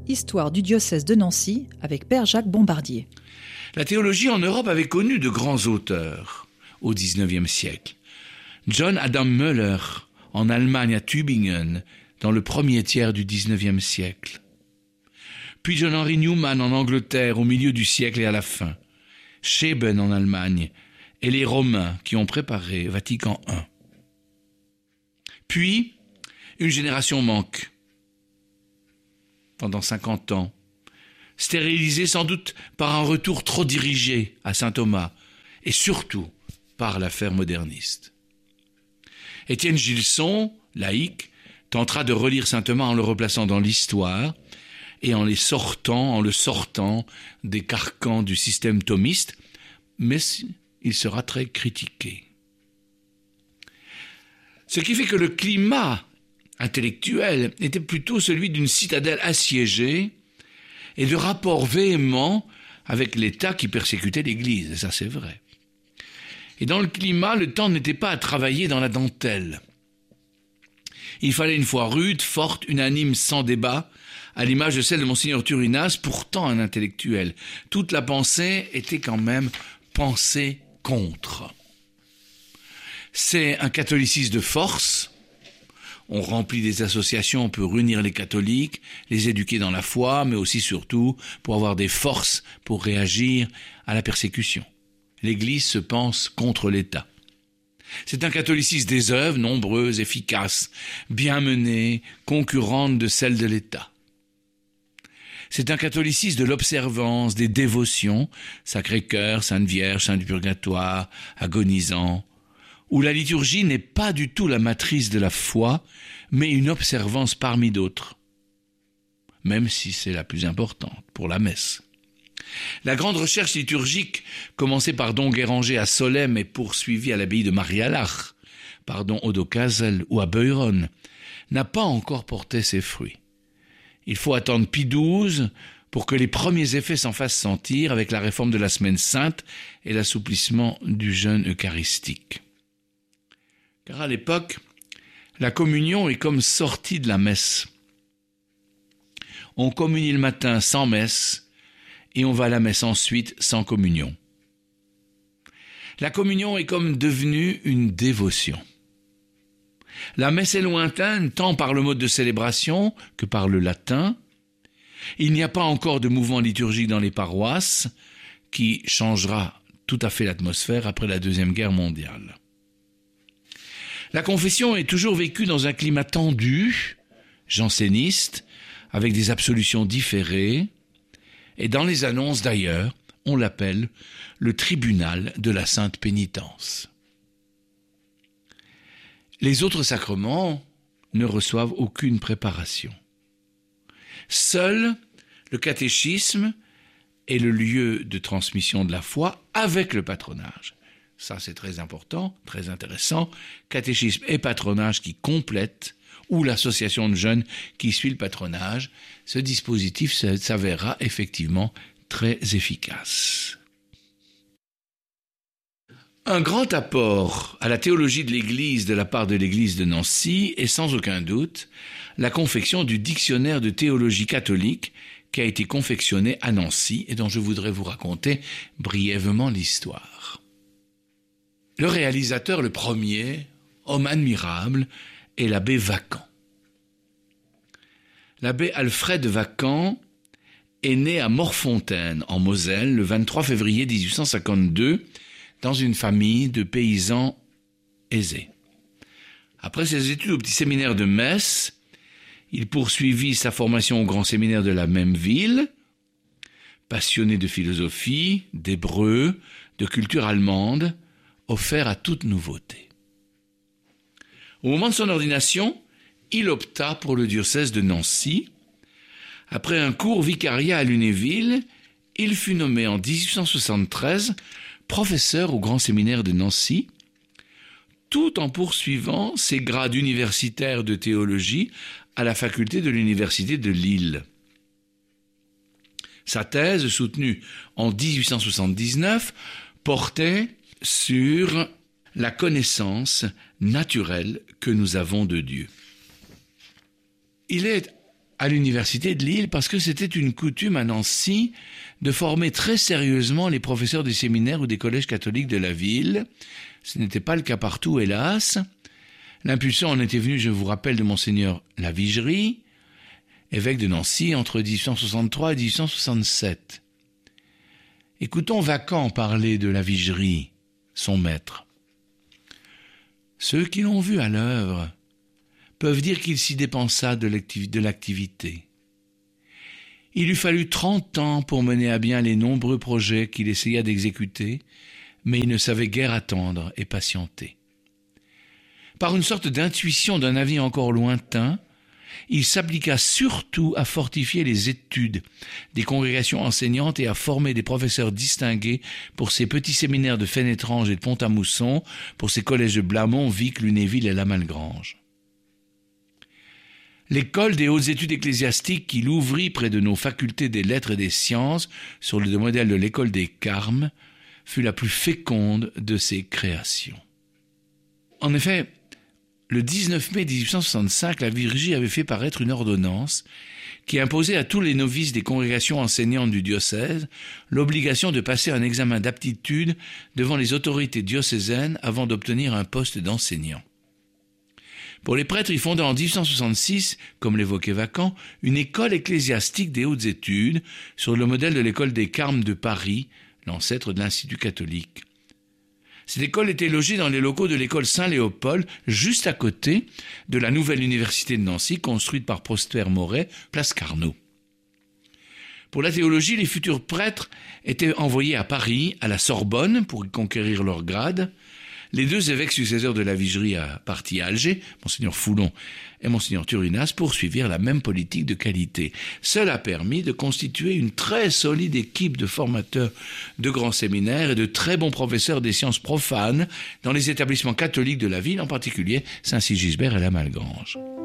Histoire du diocèse de Nancy avec Père Jacques Bombardier. La théologie en Europe avait connu de grands auteurs au XIXe siècle. John Adam Müller en Allemagne à Tübingen dans le premier tiers du XIXe siècle. Puis John Henry Newman en Angleterre au milieu du siècle et à la fin. Scheeben en Allemagne et les Romains qui ont préparé Vatican I. Puis, une génération manque. Pendant 50 ans, stérilisée sans doute par un retour trop dirigé à saint Thomas et surtout par l'affaire moderniste. Étienne Gilson, laïc, tentera de relire saint Thomas en le replaçant dans l'histoire et en le sortant des carcans du système thomiste, mais il sera très critiqué. Ce qui fait que le climat intellectuel était plutôt celui d'une citadelle assiégée et de rapports véhéments avec l'État qui persécutait l'Église, et ça c'est vrai. Et dans le climat, le temps n'était pas à travailler dans la dentelle. Il fallait une foi rude, forte, unanime, sans débat, à l'image de celle de Monseigneur Turinas, pourtant un intellectuel. Toute la pensée était quand même pensée contre. C'est un catholicisme de force. On remplit des associations pour unir les catholiques, les éduquer dans la foi, mais aussi surtout pour avoir des forces pour réagir à la persécution. L'Église se pense contre l'État. C'est un catholicisme des œuvres, nombreuses, efficaces, bien menées, concurrentes de celles de l'État. C'est un catholicisme de l'observance, des dévotions, Sacré-Cœur, Sainte Vierge, Saint du Purgatoire, agonisant, où la liturgie n'est pas du tout la matrice de la foi, mais une observance parmi d'autres, même si c'est la plus importante pour la messe. La grande recherche liturgique, commencée par Don Guéranger à Solesmes et poursuivie à l'abbaye de Marialach, par Don Odo Kazel ou à Beuron, n'a pas encore porté ses fruits. Il faut attendre Pie XII pour que les premiers effets s'en fassent sentir avec la réforme de la Semaine Sainte et l'assouplissement du jeûne eucharistique. Car à l'époque, la communion est comme sortie de la messe. On communie le matin sans messe et on va à la messe ensuite sans communion. La communion est comme devenue une dévotion. La messe est lointaine tant par le mode de célébration que par le latin. Il n'y a pas encore de mouvement liturgique dans les paroisses qui changera tout à fait l'atmosphère après la Deuxième Guerre mondiale. La confession est toujours vécue dans un climat tendu, janséniste, avec des absolutions différées, et dans les annonces d'ailleurs, on l'appelle le tribunal de la Sainte Pénitence. Les autres sacrements ne reçoivent aucune préparation. Seul le catéchisme est le lieu de transmission de la foi avec le patronage. Ça, c'est très important, très intéressant. Catéchisme et patronage qui complètent, ou l'association de jeunes qui suit le patronage. Ce dispositif s'avérera effectivement très efficace. Un grand apport à la théologie de l'Église de la part de l'Église de Nancy est sans aucun doute la confection du dictionnaire de théologie catholique qui a été confectionné à Nancy et dont je voudrais vous raconter brièvement l'histoire. Le réalisateur, le premier, homme admirable, est l'abbé Vacant. L'abbé Alfred Vacant est né à Morfontaine, en Moselle, le 23 février 1852, dans une famille de paysans aisés. Après ses études au petit séminaire de Metz, il poursuivit sa formation au grand séminaire de la même ville, passionné de philosophie, d'hébreu, de culture allemande, offert à toute nouveauté. Au moment de son ordination, il opta pour le diocèse de Nancy. Après un court vicariat à Lunéville, il fut nommé en 1873 professeur au grand séminaire de Nancy, tout en poursuivant ses grades universitaires de théologie à la faculté de l'université de Lille. Sa thèse, soutenue en 1879, portait sur la connaissance naturelle que nous avons de Dieu. Il est à l'université de Lille parce que c'était une coutume à Nancy de former très sérieusement les professeurs des séminaires ou des collèges catholiques de la ville. Ce n'était pas le cas partout, hélas. L'impulsion en était venue, je vous rappelle, de Monseigneur Lavigerie, évêque de Nancy entre 1863 et 1867. Écoutons Vacant parler de Lavigerie, son maître. Ceux qui l'ont vu à l'œuvre peuvent dire qu'il s'y dépensa de l'activité. Il lui fallut 30 ans pour mener à bien les nombreux projets qu'il essaya d'exécuter, mais il ne savait guère attendre et patienter. Par une sorte d'intuition d'un avis encore lointain, il s'appliqua surtout à fortifier les études des congrégations enseignantes et à former des professeurs distingués pour ses petits séminaires de Fénétrange et de Pont-à-Mousson, pour ses collèges de Blamont, Vic, Lunéville et La Malgrange. L'école des hautes études ecclésiastiques qu'il ouvrit près de nos facultés des lettres et des sciences, sur le modèle de l'école des Carmes, fut la plus féconde de ses créations. En effet, le 19 mai 1865, la Lavigerie avait fait paraître une ordonnance qui imposait à tous les novices des congrégations enseignantes du diocèse l'obligation de passer un examen d'aptitude devant les autorités diocésaines avant d'obtenir un poste d'enseignant. Pour les prêtres, il fonda en 1866, comme l'évoquait Vacant, une école ecclésiastique des hautes études sur le modèle de l'école des Carmes de Paris, l'ancêtre de l'Institut catholique. Cette école était logée dans les locaux de l'école Saint-Léopold, juste à côté de la nouvelle université de Nancy, construite par Prosper Moret, place Carnot. Pour la théologie, les futurs prêtres étaient envoyés à Paris, à la Sorbonne, pour y conquérir leur grade. Les deux évêques successeurs de Lavigerie partis à Alger, Monseigneur Foulon et Monseigneur Turinas, poursuivirent la même politique de qualité. Cela a permis de constituer une très solide équipe de formateurs de grands séminaires et de très bons professeurs des sciences profanes dans les établissements catholiques de la ville, en particulier Saint-Sigisbert et La Malgrange.